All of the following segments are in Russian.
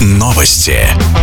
Новости.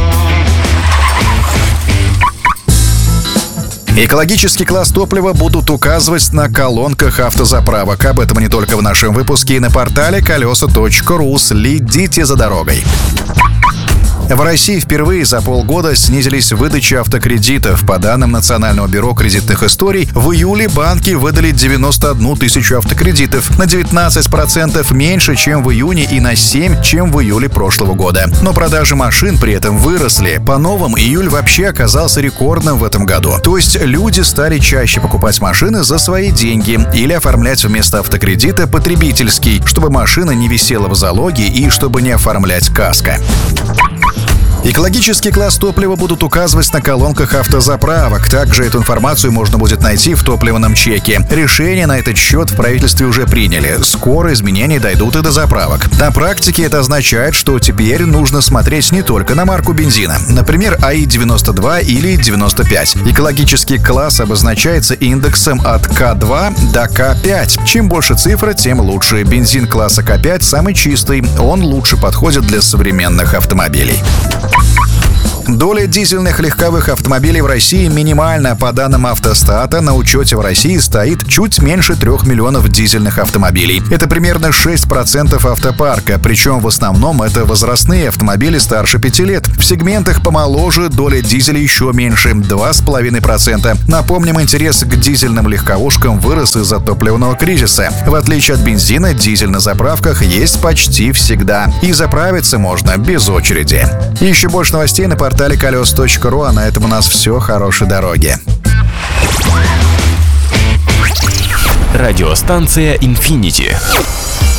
Экологический класс топлива будут указывать на колонках автозаправок. Об этом не только в нашем выпуске и на портале колеса.ру. Следите за дорогой. В России впервые за полгода снизились выдачи автокредитов. По данным Национального бюро кредитных историй, в июле банки выдали 91 тысячу автокредитов, на 19% меньше, чем в июне, и на 7%, чем в июле прошлого года. Но продажи машин при этом выросли. По новым, июль вообще оказался рекордным в этом году. То есть люди стали чаще покупать машины за свои деньги или оформлять вместо автокредита потребительский, чтобы машина не висела в залоге и чтобы не оформлять каско. Экологический класс топлива будут указывать на колонках автозаправок. Также эту информацию можно будет найти в топливном чеке. Решение на этот счет в правительстве уже приняли. Скоро изменения дойдут и до заправок. На практике это означает, что теперь нужно смотреть не только на марку бензина. Например, АИ-92 или 95. Экологический класс обозначается индексом от К2 до К5. Чем больше цифра, тем лучше. Бензин класса К5 самый чистый. Он лучше подходит для современных автомобилей. Доля дизельных легковых автомобилей в России минимальна. По данным Автостата, на учете в России стоит чуть меньше 3 миллионов дизельных автомобилей. Это примерно 6% автопарка, причем в основном это возрастные автомобили старше 5 лет. В сегментах помоложе доля дизеля еще меньше – 2,5%. Напомним, интерес к дизельным легковушкам вырос из-за топливного кризиса. В отличие от бензина, дизель на заправках есть почти всегда. И заправиться можно без очереди. Еще больше новостей на портале колес.ру, а на этом у нас все. Хорошей дороги. Радиостанция «Инфинити».